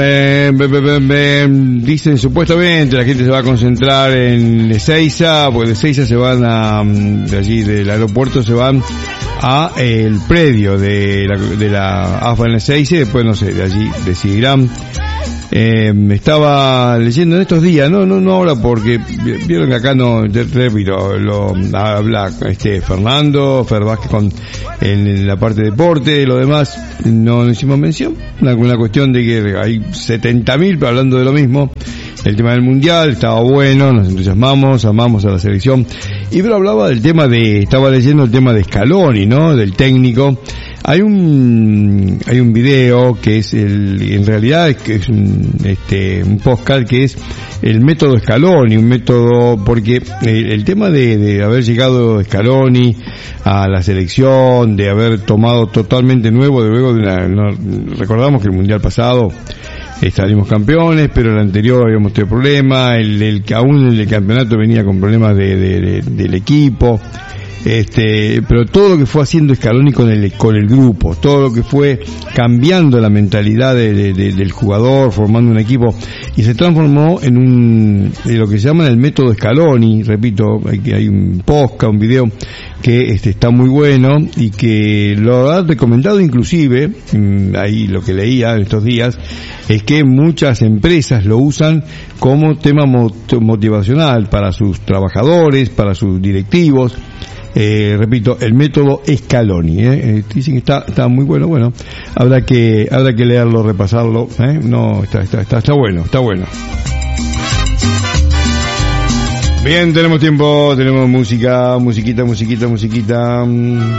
Dicen supuestamente la gente se va a concentrar en Ezeiza, porque de Ezeiza se van de allí del aeropuerto se van a el predio de la AFA en Ezeiza y después no sé, de allí decidirán. Estaba leyendo en estos días, no ahora porque vieron que acá no, repito, lo habla Fernando Vázquez en la parte de deporte, lo demás no hicimos mención, una cuestión de que hay 70.000, pero hablando de lo mismo, el tema del mundial estaba bueno, nos entusiasmamos, amamos a la selección, y pero hablaba del tema estaba leyendo el tema de Scaloni, ¿no? Del técnico. Hay un video que es en realidad es un podcast que es el método Scaloni, un método, porque el tema de haber llegado Scaloni a la selección, de haber tomado totalmente nuevo, luego recordamos que el mundial pasado salimos campeones, pero el anterior habíamos tenido problemas, aún el campeonato venía con problemas del equipo. Pero todo lo que fue haciendo Scaloni con el grupo, todo lo que fue cambiando la mentalidad del jugador, formando un equipo, y se transformó en lo que se llama el método Scaloni. Repito, hay un podcast, un video que está muy bueno y que lo ha recomendado inclusive, ahí lo que leía en estos días, es que muchas empresas lo usan como tema motivacional para sus trabajadores, para sus directivos. Repito, el método Scaloni, dicen que está muy bueno, habrá que leerlo, repasarlo, no, está bueno. Bien, tenemos tiempo, tenemos musiquita.